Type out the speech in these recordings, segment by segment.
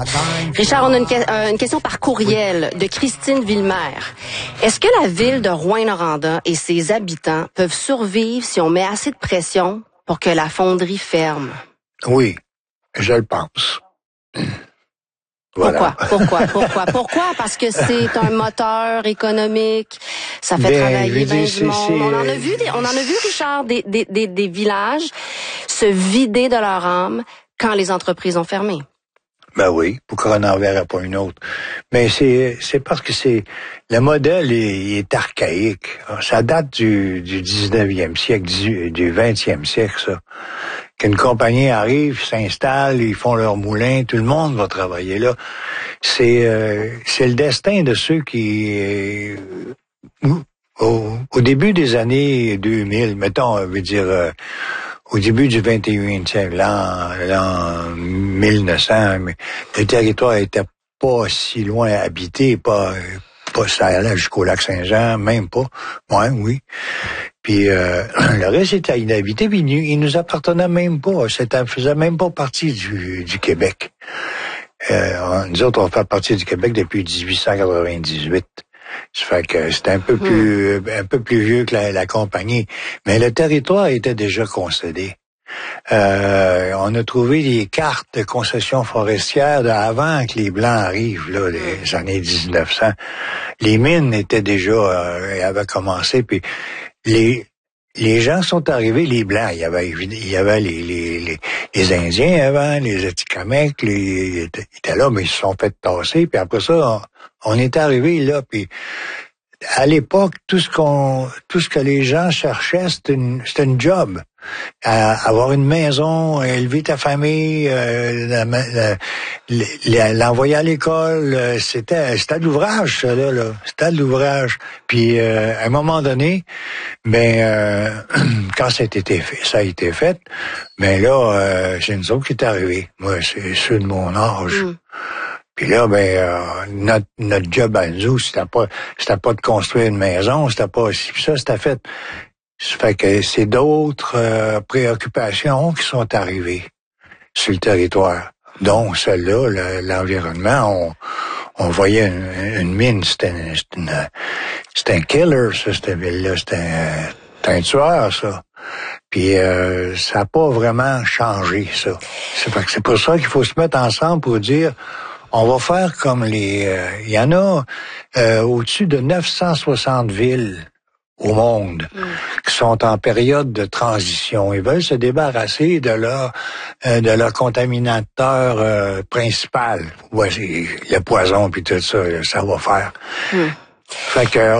Richard, on a une question par courriel de Christine Villemer. Est-ce que la ville de Rouyn-Noranda et ses habitants peuvent survivre si on met assez de pression pour que la fonderie ferme? Oui, je le pense. Voilà. Pourquoi? Parce que c'est un moteur économique, ça fait travailler bien du monde. On en a vu, Richard, des villages se vider de leur âme quand les entreprises ont fermé. Ben oui, pourquoi on n'en verrait pas une autre? Mais c'est parce que le modèle est archaïque. Ça date du 19e siècle, du 20e siècle, ça. Qu'une compagnie arrive, s'installe, ils font leur moulin, tout le monde va travailler là. C'est le destin de ceux qui, au début des années 2000, mettons, au début du 21e siècle, l'an 1900, mais le territoire était pas si loin habité, pas ça allait jusqu'au lac Saint-Jean, même pas. Ouais, oui. Puis le reste était inhabité, puis il nous appartenait même pas. Ça faisait même pas partie du Québec. Nous autres, on fait partie du Québec depuis 1898. Ça fait que c'était un peu plus vieux que la compagnie. Mais le territoire était déjà concédé. On a trouvé des cartes de concession forestière avant que les Blancs arrivent, là, les années 1900. Les mines étaient déjà, avaient commencé, puis les gens sont arrivés, les Blancs. Il y avait les Indiens avant, les Atikamekw, ils étaient là, mais ils se sont fait tasser, puis après ça, on est arrivé là, puis à l'époque, tout ce que les gens cherchaient, c'était une job. Avoir une maison, élever ta famille, l'envoyer à l'école, c'était de l'ouvrage, ça, là. C'était de l'ouvrage. Puis, à un moment donné, quand ça a été fait, là, c'est nous autres qui est arrivé. Moi, c'est ceux de mon âge. Puis là, notre job à nous, c'était pas de construire une maison, c'était pas ça, c'était fait. Ça fait que c'est d'autres préoccupations qui sont arrivées sur le territoire, dont celle-là, l'environnement. On voyait une mine, c'était un killer, ça, cette ville-là, c'était un tueur, ça. Puis ça n'a pas vraiment changé, ça. C'est pour ça qu'il faut se mettre ensemble pour dire, on va faire comme il y en a au-dessus de 960 villes au monde qui sont en période de transition. Ils veulent se débarrasser de leur contaminateur principal. Voici le poison puis tout ça, ça va faire. Fait que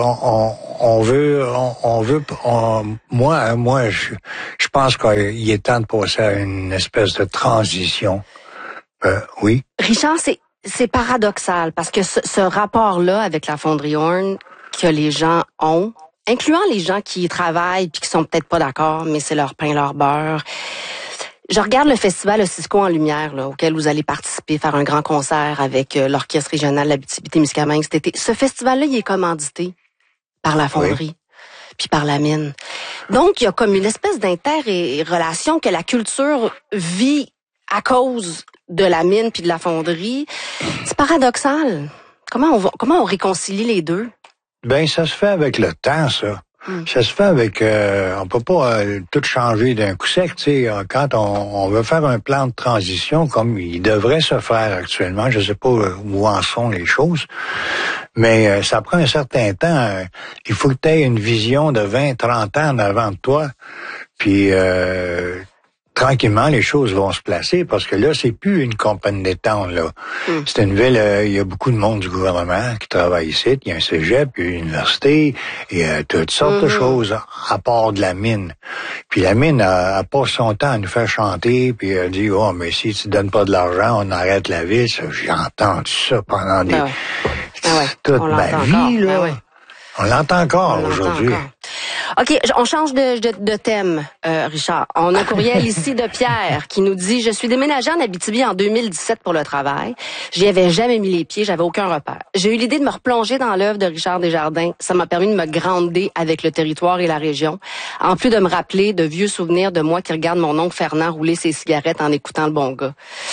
moi, je pense qu'il est temps de passer à une espèce de transition. Oui. Richard, c'est paradoxal parce que ce rapport-là avec la fonderie Horn que les gens ont, incluant les gens qui y travaillent puis qui sont peut-être pas d'accord, mais c'est leur pain, leur beurre. Je regarde le festival Cisco en lumière, là, auquel vous allez participer, faire un grand concert avec l'Orchestre régional de l'Abitibi-Témiscamingue cet été. Ce festival-là, il est commandité par la fonderie, puis par la mine. Donc, il y a comme une espèce d'inter-relation que la culture vit à cause de la mine puis de la fonderie. C'est paradoxal. Comment on réconcilie les deux? Ben, ça se fait avec le temps, ça. Ça se fait avec... on peut pas tout changer d'un coup sec, tu sais. Quand on veut faire un plan de transition, comme il devrait se faire actuellement, je sais pas où en sont les choses, mais ça prend un certain temps. Il faut que tu aies une vision de 20-30 ans en avant de toi. Puis... tranquillement, les choses vont se placer parce que là, c'est plus une compagnie d'étang, là. C'est une ville, il y a beaucoup de monde du gouvernement qui travaille ici. Il y a un cégep, il y a une université, il y a toutes sortes de choses à part de la mine. Puis la mine, elle passe son temps à nous faire chanter, puis elle dit, oh, mais si tu donnes pas de l'argent, on arrête la ville. J'ai entendu ça pendant toute ma vie, là. On l'entend encore aujourd'hui. OK, on change de thème, Richard. On a un courriel ici de Pierre qui nous dit « Je suis déménagé en Abitibi en 2017 pour le travail. J'y avais jamais mis les pieds, j'avais aucun repère. J'ai eu l'idée de me replonger dans l'œuvre de Richard Desjardins. Ça m'a permis de me grander avec le territoire et la région, en plus de me rappeler de vieux souvenirs de moi qui regarde mon oncle Fernand rouler ses cigarettes en écoutant le bon gars.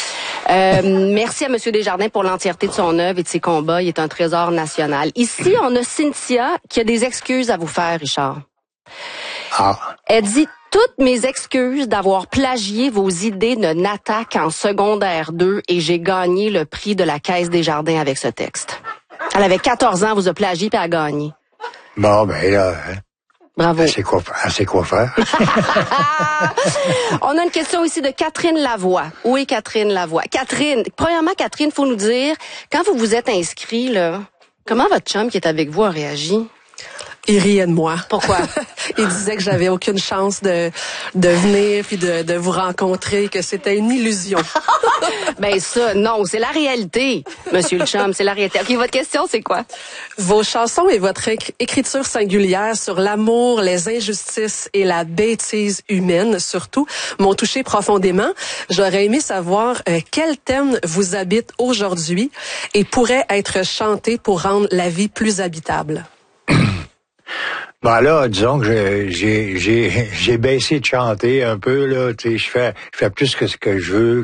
Merci à Monsieur Desjardins pour l'entièreté de son œuvre et de ses combats. Il est un trésor national. Ici, on a Cynthia qui a des excuses à vous faire, Richard. Elle dit « Toutes mes excuses d'avoir plagié vos idées de Natac en secondaire 2 et j'ai gagné le prix de la Caisse Desjardins avec ce texte. » Elle avait 14 ans, vous a plagié puis elle a gagné. Bon, ben là... Bravo. Elle sait quoi faire. On a une question ici de Catherine Lavoie. Où est Catherine Lavoie? Premièrement, Catherine, faut nous dire, quand vous vous êtes inscrit, là, comment votre chum qui est avec vous a réagi? Il riait de moi. Pourquoi? Il disait que j'avais aucune chance de venir puis de vous rencontrer, que c'était une illusion. Ben ça, non, c'est la réalité, Monsieur le chum, c'est la réalité. OK, votre question, c'est quoi? Vos chansons et votre écriture singulière sur l'amour, les injustices et la bêtise humaine, surtout, m'ont touché profondément. J'aurais aimé savoir quel thème vous habite aujourd'hui et pourrait être chanté pour rendre la vie plus habitable. Ben là, disons que j'ai baissé de chanter un peu, là, tu sais, je fais plus que ce que je veux,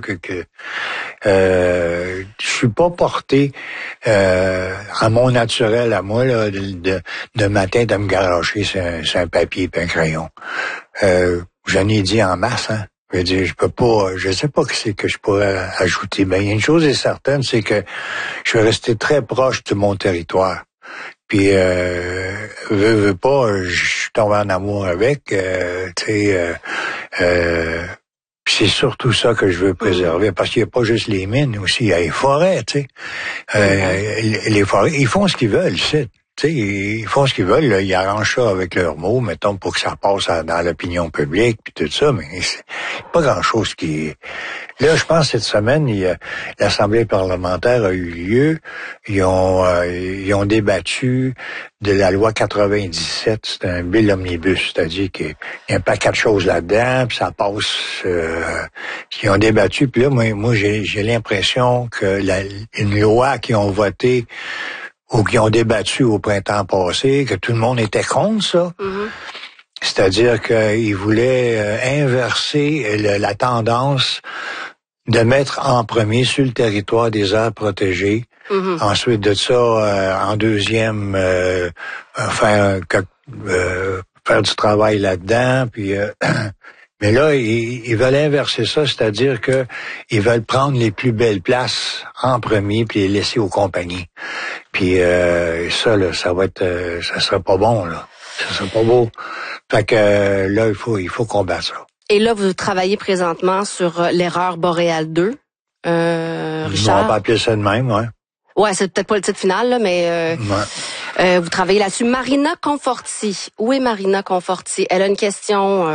je suis pas porté, à mon naturel, à moi, là, de matin, de me garocher sur un papier et un crayon. J'en ai dit en masse, hein. Je veux dire, je sais pas que c'est que je pourrais ajouter. Ben, il y a une chose est certaine, c'est que je vais rester très proche de mon territoire. Puis, veux pas, je suis tombé en amour avec, tu sais, c'est surtout ça que je veux préserver, parce qu'il n'y a pas juste les mines aussi, il y a les forêts, tu sais. Les forêts, ils font ce qu'ils veulent, c'est. Tu sais, ils font ce qu'ils veulent, là, ils arrangent ça avec leurs mots, mettons, pour que ça passe dans l'opinion publique, puis tout ça, mais c'est pas grand-chose qui... Là, je pense, cette semaine, l'Assemblée parlementaire a eu lieu, ils ont débattu de la loi 97, c'est un bill omnibus, c'est-à-dire qu'il y a un paquet de choses là-dedans, puis ça passe... ils ont débattu, puis là, moi j'ai l'impression que une loi qu'ils ont votée ou qui ont débattu au printemps passé, que tout le monde était contre ça. Mm-hmm. C'est-à-dire qu'ils voulaient inverser la tendance de mettre en premier sur le territoire des aires protégées. Mm-hmm. Ensuite de ça, en deuxième, faire du travail là-dedans, puis... Mais là, ils veulent inverser ça, c'est-à-dire que ils veulent prendre les plus belles places en premier puis les laisser aux compagnies. Puis ça, là, ça sera pas bon, là. Ça sera pas beau. Fait que là, il faut combattre ça. Et là, vous travaillez présentement sur l'erreur Boréal 2. Richard? On va pas appeler ça de même, ouais. Ouais, c'est peut-être pas le titre final, là, mais ouais. Vous travaillez là-dessus. Marina Conforti. Où est Marina Conforti? Elle a une question...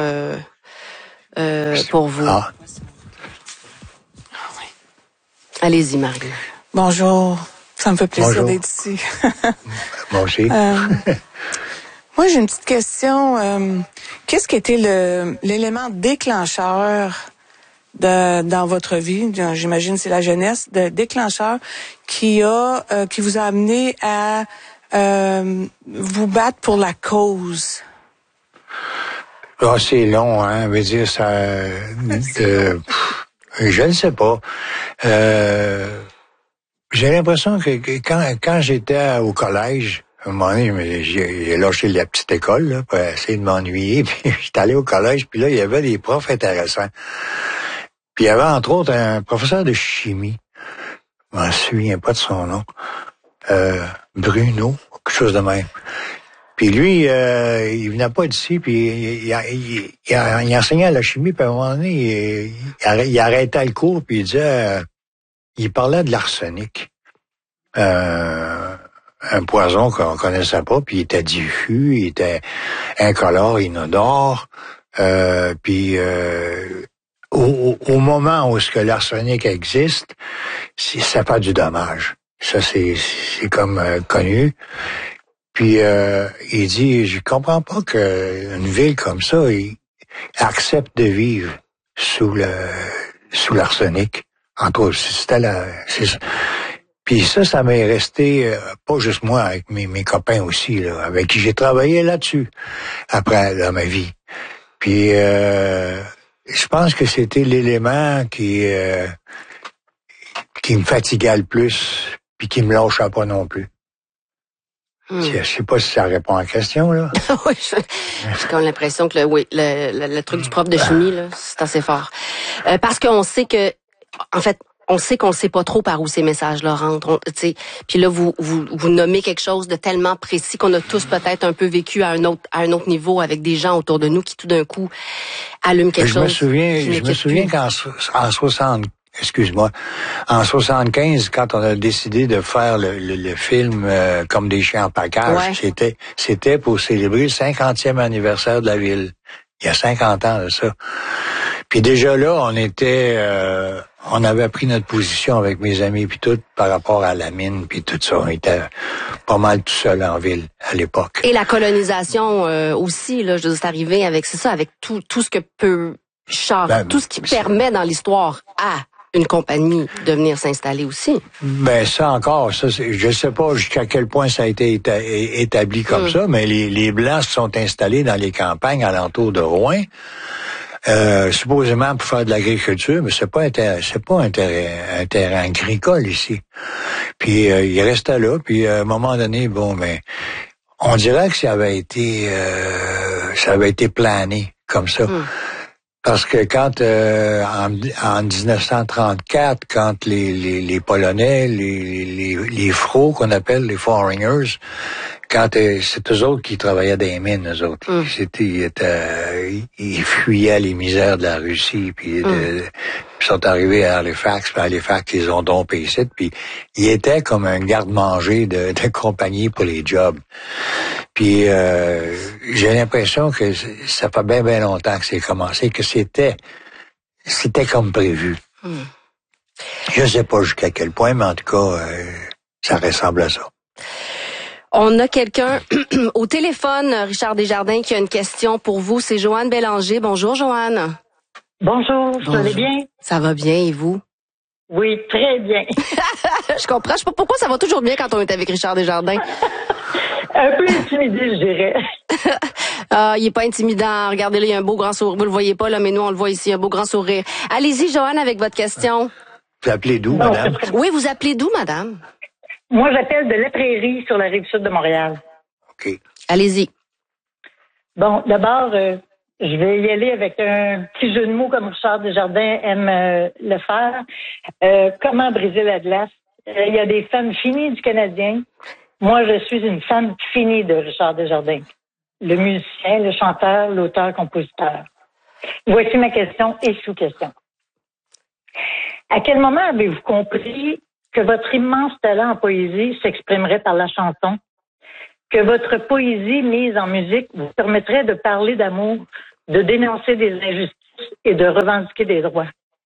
pour vous. Ah. Allez-y, Marie. Bonjour. Ça me fait plaisir d'être ici. Moi aussi. Moi, j'ai une petite question. Qu'est-ce qui était l'élément déclencheur dans votre vie? J'imagine c'est la jeunesse, déclencheur qui vous a amené à vous battre pour la cause? Ah, c'est long, hein. Je veux dire, ça... je ne sais pas. J'ai l'impression que quand j'étais au collège, à un moment donné, j'ai lâché la petite école là, pour essayer de m'ennuyer, puis j'étais allé au collège, puis là, il y avait des profs intéressants. Puis il y avait, entre autres, un professeur de chimie. Je m'en souviens pas de son nom. Bruno, quelque chose de même. Puis lui, il venait pas d'ici, puis il enseignait la chimie, puis à un moment donné, il arrêtait le cours, puis il disait, il parlait de l'arsenic. Un poison qu'on connaissait pas, puis il était diffus, il était incolore, inodore, puis au moment où ce que l'arsenic existe, ça fait du dommage. Ça, c'est comme connu. Puis il dit, je comprends pas qu'une ville comme ça il accepte de vivre sous l'arsenic. Entre autres, puis ça m'est resté pas juste moi, avec mes copains aussi, là, avec qui j'ai travaillé là-dessus après dans ma vie. Puis je pense que c'était l'élément qui qui me fatiguait le plus, puis qui me lâchait pas non plus. Je sais pas si ça répond à la question, là. Oui, j'ai comme l'impression que le truc du prof de chimie, là, c'est assez fort. Parce qu'on sait que, en fait, on sait qu'on sait pas trop par où ces messages-là rentrent. Puis là, vous nommez quelque chose de tellement précis qu'on a tous peut-être un peu vécu à un autre niveau avec des gens autour de nous qui tout d'un coup allument quelque chose. Je me souviens en 75, quand on a décidé de faire le film Comme des chiens en package, c'était pour célébrer le 50e anniversaire de la ville. Il y a 50 ans de ça. Puis déjà là, on avait pris notre position avec mes amis puis tout par rapport à la mine puis tout ça. On était pas mal tout seul en ville à l'époque. Et la colonisation aussi, là, je veux dire, c'est arrivé avec tout ce que peut tout ce qui permet dans l'histoire à une compagnie de venir s'installer aussi. Ben ça encore, je sais pas jusqu'à quel point ça a été établi comme ça, mais les Blancs se sont installés dans les campagnes alentours de Rouen, supposément pour faire de l'agriculture, mais c'est pas un terrain agricole ici. Puis ils restaient là, puis à un moment donné, on dirait que ça avait été plané comme ça. Parce que quand en 1934, quand les Polonais, les Fros qu'on appelle les foreigners, quand c'est eux autres qui travaillaient dans les mines, eux autres. Ils fuyaient les misères de la Russie, puis ils sont arrivés à Halifax, puis à Halifax, ils ont dompé ici, puis ils étaient comme un garde-manger de compagnie pour les jobs. Puis j'ai l'impression que ça fait bien longtemps que c'est commencé, que c'était comme prévu. Je sais pas jusqu'à quel point, mais en tout cas, ça ressemble à ça. On a quelqu'un au téléphone, Richard Desjardins, qui a une question pour vous. C'est Joanne Bélanger. Bonjour, Joanne. Bonjour, vous allez bien? Ça va bien, et vous? Oui, très bien. Je comprends. Je sais pas pourquoi ça va toujours bien quand on est avec Richard Desjardins. Un peu intimidé, je dirais. Il est pas intimidant. Regardez-le, il y a un beau grand sourire. Vous le voyez pas, là, mais nous, on le voit ici, un beau grand sourire. Allez-y, Joanne, avec votre question. Vous appelez d'où, madame? Oui, vous appelez d'où, madame? Moi, j'appelle de La Prairie, sur la rive sud de Montréal. OK. Allez-y. Bon, d'abord, je vais y aller avec un petit jeu de mots comme Richard Desjardins aime le faire. Comment briser la glace? Il y a des fans finis du Canadien. Moi, je suis une fan finie de Richard Desjardins. Le musicien, le chanteur, l'auteur, compositeur. Voici ma question et sous-question. À quel moment avez-vous compris que votre immense talent en poésie s'exprimerait par la chanson, que votre poésie mise en musique vous permettrait de parler d'amour, de dénoncer des injustices et de revendiquer des droits?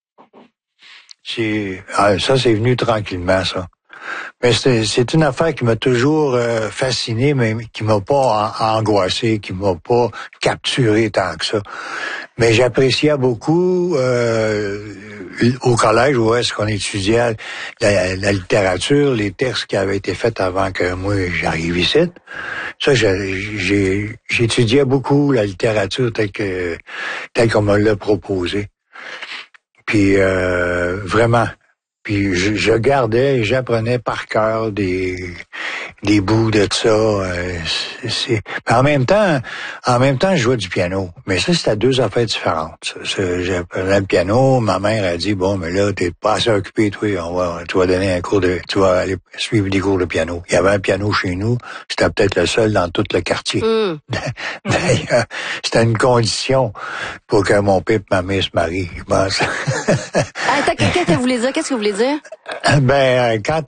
Ça, c'est venu tranquillement, ça. Mais c'est une affaire qui m'a toujours fasciné, mais qui m'a pas angoissé, qui m'a pas capturé tant que ça. Mais j'appréciais beaucoup au collège où est-ce qu'on étudiait la littérature, les textes qui avaient été faits avant que moi j'arrive ici. Ça, j'étudiais beaucoup la littérature telle qu'on me l'a proposé. Puis vraiment. Puis je gardais et j'apprenais par cœur des bouts de ça. En même temps, je jouais du piano. Mais ça, c'était deux affaires différentes. J'apprenais le piano. Ma mère a dit, bon, mais là, t'es pas assez occupé, toi. Tu vas donner tu vas aller suivre des cours de piano. Il y avait un piano chez nous. C'était peut-être le seul dans tout le quartier. D'ailleurs, c'était une condition pour que mon père et ma mère se marient. Bon, Attends, qu'est-ce que vous voulez dire? Qu'est-ce que vous voulez dire? Quand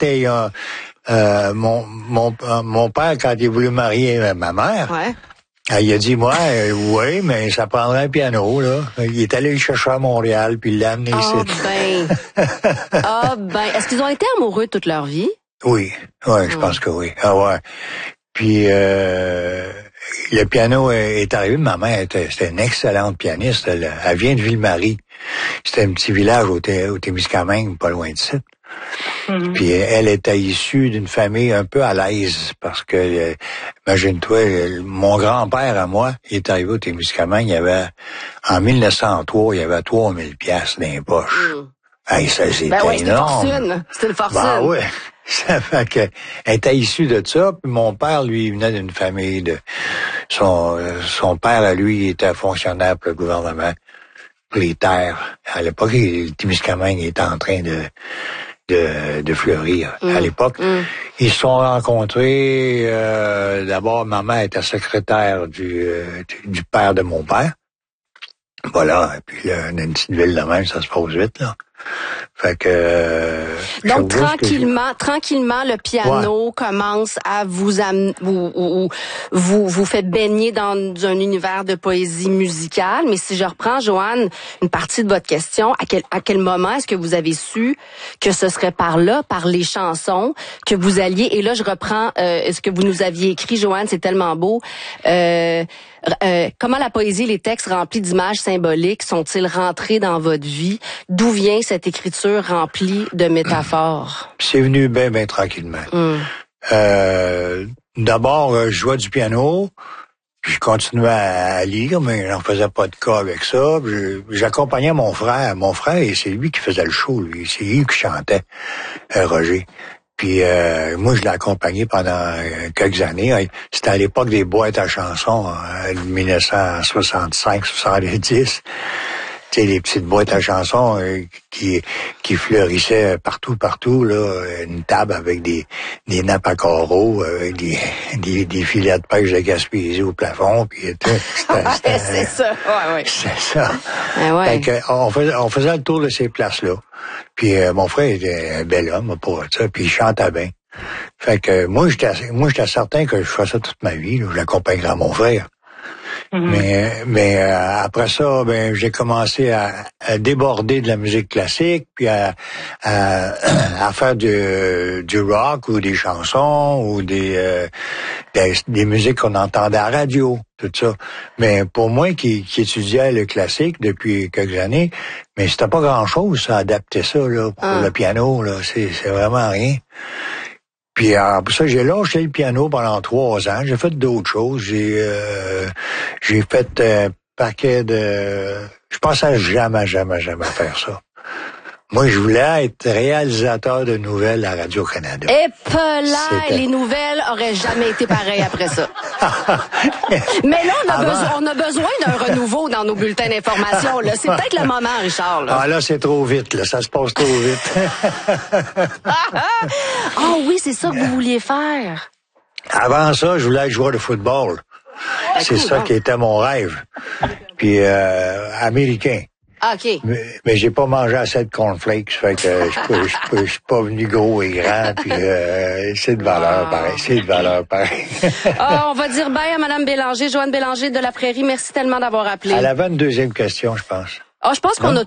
mon père, quand il a voulu marier ma mère, il a dit, oui, mais ça prendrait un piano, là. Il est allé le chercher à Montréal, puis il l'a amené ici. Est-ce qu'ils ont été amoureux toute leur vie? Oui, je pense que oui. Ah ouais. Puis le piano est arrivé. Ma mère c'était une excellente pianiste. Elle vient de Ville-Marie. C'était un petit village au Témiscamingue, pas loin d'ici. Puis elle était issue d'une famille un peu à l'aise parce que, imagine-toi, mon grand-père à moi, il est arrivé au Témiscamingue, en 1903, il y avait 3000 piastres dans les poches. Hey, ça, c'était Ben ouais, c'était une énorme. fortune. C'était une fortune. Ben ouais. Ça fait que, elle était issue de ça. Puis mon père, lui, il venait d'une famille de... Son père, à lui, était fonctionnaire pour le gouvernement, pour les terres. À l'époque, le Témiscamingue était en train de fleurir. À l'époque, ils se sont rencontrés. D'abord, maman était secrétaire du père de mon père. Voilà. Et puis là, on a une petite ville de même, ça se passe vite, là. Fait que donc tranquillement, le piano commence à vous amener, vous fait baigner dans un univers de poésie musicale. Mais si je reprends, Joanne, une partie de votre question, à quel moment est-ce que vous avez su que ce serait par les chansons, que vous alliez, et là je reprends ce que vous nous aviez écrit, Joanne, c'est tellement beau. Comment la poésie et les textes remplis d'images symboliques sont-ils rentrés dans votre vie? D'où vient cette écriture remplie de métaphores? C'est venu bien tranquillement. D'abord, je jouais du piano, puis je continuais à lire, mais j'en faisais pas de cas avec ça. J'accompagnais mon frère. Mon frère, c'est lui qui faisait le show, lui. C'est lui qui chantait, Roger. Puis moi, je l'ai accompagné pendant quelques années. C'était à l'époque des boîtes à chansons, en 1965-70. Tu sais, les petites boîtes à chansons qui fleurissaient partout, là, une table avec des nappes à carreaux, avec des filets de pêche de Gaspésie au plafond, puis c'est ça. Ouais. C'est ça. Ouais. Fait que on faisait le tour de ces places-là. Puis mon frère était un bel homme pour ça, puis il chantait bien. Fait que moi j'étais certain que je ferais ça toute ma vie, là, je l'accompagnerais à mon frère. Mais après ça, ben j'ai commencé à déborder de la musique classique, puis à faire du rock ou des chansons ou des musiques qu'on entendait à la radio, tout ça. Mais pour moi qui étudiais le classique depuis quelques années, mais c'était pas grand-chose ça, adapter ça là pour le piano là, c'est vraiment rien. Puis pour ça, j'ai lâché le piano pendant 3 ans. J'ai fait d'autres choses. J'ai fait un paquet de... Je pensais jamais faire ça. Moi, je voulais être réalisateur de nouvelles à Radio-Canada. Et les nouvelles auraient jamais été pareilles après ça. Mais là, on a besoin d'un renouveau dans nos bulletins d'information. Là, c'est peut-être le moment, Richard. Là. Ah là, c'est trop vite. Là, ça se passe trop vite. Oui, c'est ça que vous vouliez faire. Avant ça, je voulais être joueur de football. C'est cool, ça qui était mon rêve. Puis américain. OK. Mais j'ai pas mangé assez de cornflakes, fait que je suis pas venu gros et grand, puis c'est de valeur pareil. On va dire bye à Madame Bélanger, Joanne Bélanger de la Prairie. Merci tellement d'avoir appelé. Elle avait une deuxième question, je pense. Je pense qu'on a